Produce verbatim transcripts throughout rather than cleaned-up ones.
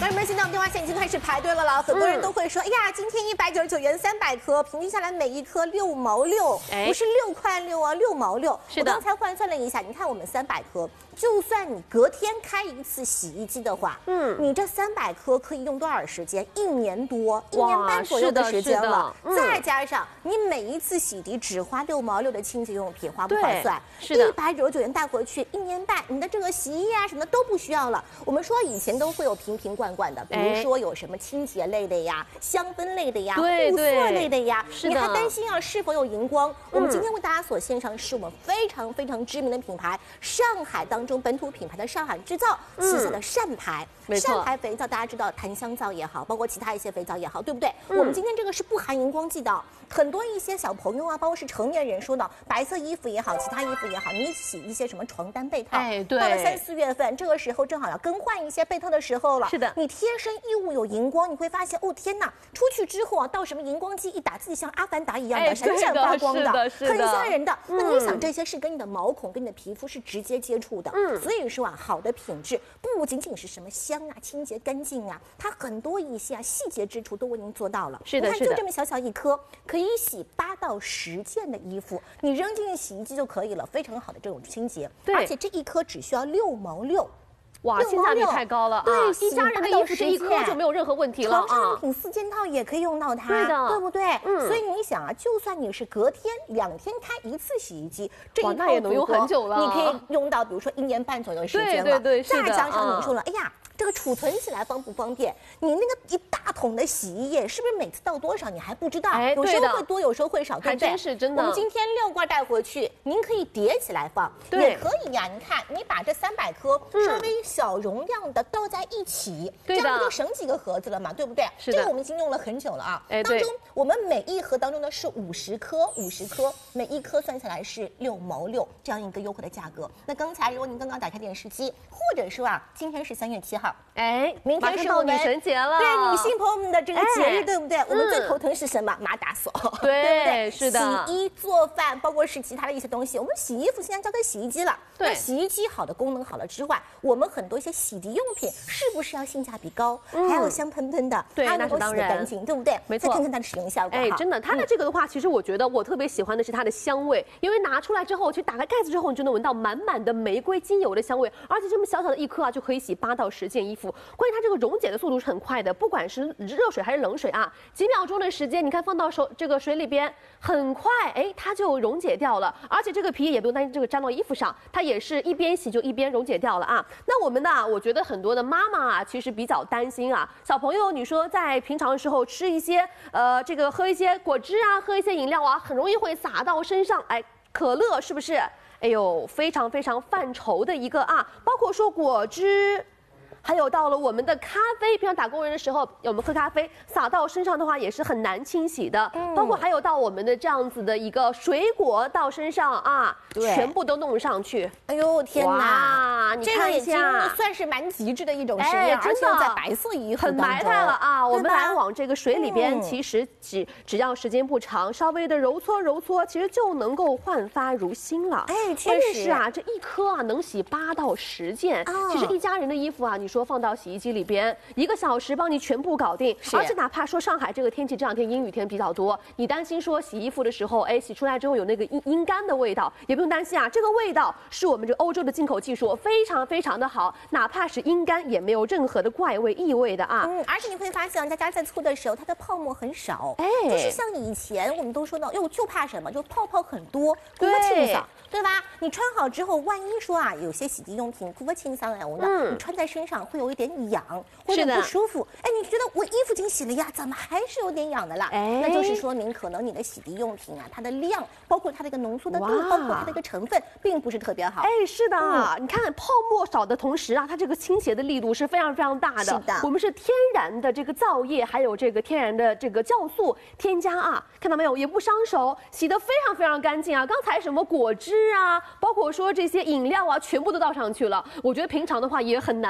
朋友们，现在我们电话线已经开始排队了了，很多人都会说，哎呀，今天一百九十九元三百颗，平均下来每一颗六毛六，不是六块六啊，六毛六。我刚才换算了一下，你看我们三百颗，就算你隔天开一次洗衣机的话，嗯，你这三百颗可以用多少时间？一年多，一年半左右的时间了。再加上你每一次洗涤只花六毛六的清洁用品，划不划算？是的，一百九十九元带回去，一年半，你的这个洗衣液啊什么的都不需要了。我们说以前都会有瓶瓶罐罐的，比如说有什么清洁类的呀、香氛类的呀、护色类的呀，你还担心啊是否有荧光？我们今天为大家所献上的是我们非常非常知名的品牌，上海当中本土品牌的上海制造旗下的善牌。善牌肥皂大家知道，檀香皂也好，包括其他一些肥皂也好，对不对？我们今天这个是不含荧光剂的。很多一些小朋友啊，包括是成年人说的，白色衣服也好，其他衣服也好，你洗一些什么床单被套，哎，对，到了三四月份这个时候正好要更换一些被套的时候了。是的，你贴身衣物有荧光，你会发现，哦天哪，出去之后啊，到什么荧光剂一打，自己像阿凡达一样的闪闪发光的，很吓人的。那你想，这些是跟你的毛孔、跟你的皮肤是直接接触的，嗯，所以说啊，好的品质不仅仅是什么香啊、清洁干净啊，它很多一些啊细节之处都为您做到了。是的，你看就这么小小一颗，可以洗八到十件的衣服，你扔进洗衣机就可以了，非常好的这种清洁。对，而且这一颗只需要六毛六。 哇，性价比太高了啊！对，一家人的衣服这一颗就没有任何问题了啊。 床上用品四件套也可以用到它，对的，对不对？嗯。所以你想啊，就算你是隔天、两天开一次洗衣机，这一套也能用很久了。 你可以用到，比如说一年半左右的时间了。对对对，再加上你说了，哎呀。这个储存起来方不方便？你那个一大桶的洗衣液，是不是每次倒多少你还不知道？哎，有时候会多，有时候会少，对不对？ 还真是真的。 我们今天六罐带回去，您可以叠起来放，也可以呀。你看，你把这三百颗稍微小容量的倒在一起，这样不就省几个盒子了嘛？对不对？是的。这个我们已经用了很久了啊。哎，当中我们每一盒当中呢是五十颗，五十颗，每一颗算下来是六毛六，这样一个优惠的价格。那刚才如果您刚刚打开电视机，或者说啊，今天是三月七号。哎，明天是我们女神节了， 对女性朋友们的这个节日，对不对？我们最头疼是什么？马打锁，对不对？ 是的。 洗衣、做饭，包括是其他的一些东西，我们洗衣服现在交给洗衣机了。对，洗衣机好的功能好了之外，我们很多一些洗涤用品是不是要性价比高？还有香喷喷的， 对， 它能够洗得干净，对不对？没错。再看看它的使用效果。 哎，真的，它的这个的话，其实我觉得我特别喜欢的是它的香味，因为拿出来之后，其实打开盖子之后，你就能闻到满满的玫瑰精油的香味，而且这么小小的一颗啊，就可以洗八到十件衣服。关键它这个溶解的速度是很快的，不管是热水还是冷水啊，几秒钟的时间，你看放到手这个水里边，很快，哎，它就溶解掉了。而且这个皮也不用担心这个粘到衣服上，它也是一边洗就一边溶解掉了啊。那我们呢，我觉得很多的妈妈啊，其实比较担心啊，小朋友你说在平常的时候吃一些呃这个喝一些果汁啊，喝一些饮料啊，很容易会洒到身上，哎，可乐是不是？哎呦，非常非常犯愁的一个啊，包括说果汁。还有到了我们的咖啡，平常打工人的时候，我们喝咖啡洒到身上的话也是很难清洗的。嗯，包括还有到我们的这样子的一个水果到身上啊，全部都弄上去。 哎呦天哪！ 你看一下， 算是蛮极致的一种实验，而且在白色衣服很埋汰了啊。我们来往这个水里边，其实只只要时间不长，稍微的揉搓揉搓，其实就能够焕发如新了。哎，确实是啊，这一颗啊能洗八到十件。其实一家人的衣服啊，你说。说放到洗衣机里边，一个小时帮你全部搞定。而且哪怕说上海这个天气这两天阴雨天比较多，你担心说洗衣服的时候，哎，洗出来之后有那个阴阴干的味道，也不用担心啊。这个味道是我们这欧洲的进口技术，非常非常的好，哪怕是阴干也没有任何的怪味异味的啊。 嗯，而且你会发现，在加在醋的时候，它的泡沫很少，哎，就是像以前我们都说到，哟，就怕什么？就泡泡很多，哭不清爽，对吧？你穿好之后，万一说啊，有些洗涤用品哭不清爽了，那你穿在身上。会有一点痒，或者不舒服。哎，你觉得我衣服已经洗了呀，怎么还是有点痒的啦？哎，那就是说明可能你的洗涤用品啊，它的量，包括它的一个浓缩的度，包括它的一个成分，并不是特别好。 哎，是的，嗯、你看泡沫少的同时啊，它这个倾斜的力度是非常非常大的。是的，我们是天然的这个皂液，还有这个天然的这个酵素添加啊，看到没有？也不伤手，洗得非常非常干净啊。刚才什么果汁啊，包括说这些饮料啊，全部都倒上去了。我觉得平常的话也很难弄得这么。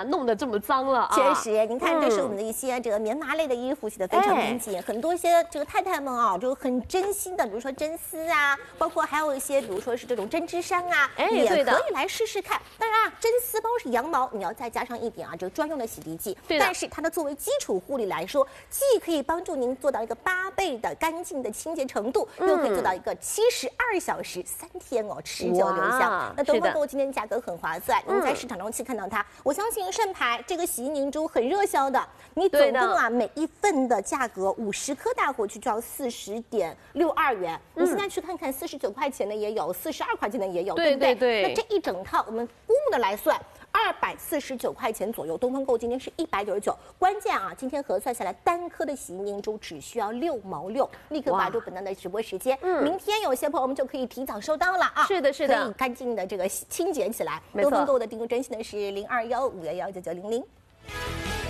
这么脏了啊。 确实，您看这是我们的一些这个棉麻类的衣服，洗得非常干净。很多一些这个太太们啊，就很真心的，比如说真丝啊，包括还有一些，比如说是这种针织衫啊，也可以来试试看。当然啊，真丝包是羊毛，你要再加上一点啊，这个专用的洗涤剂。但是它的作为基础护理来说，既可以帮助您做到一个八倍的干净的清洁程度，又可以做到一个七十二小时三天哦持久留香。那东方购今天价格很划算，您在市场中去看到它，我相信盛牌这个洗衣凝珠很热销的。你总共啊每一份的价格五十颗大火去就要四十点六二元。你现在去看看，四十九块钱的也有，四十二块钱的也有，对不对？对。那这一整套我们估摸的来算。二百四十九块钱左右，东方购今天是一百九十九。关键啊，今天核算下来，单颗的洗衣凝珠只需要六毛六，立刻把住本档的直播时间。嗯，明天有些朋友们就可以提早收到了啊。是的，是的，可以干净的这个清洁起来。东方购的订购专线呢是零二幺五幺幺九九零零。